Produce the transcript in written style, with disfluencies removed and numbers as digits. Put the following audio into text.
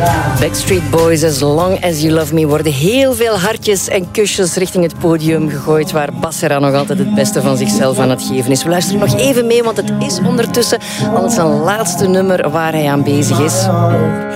Backstreet Boys, As Long As You Love Me, worden heel veel hartjes en kusjes richting het podium gegooid, waar Basseran nog altijd het beste van zichzelf aan het geven is. We luisteren nog even mee, want het is ondertussen al zijn laatste nummer waar hij aan bezig is.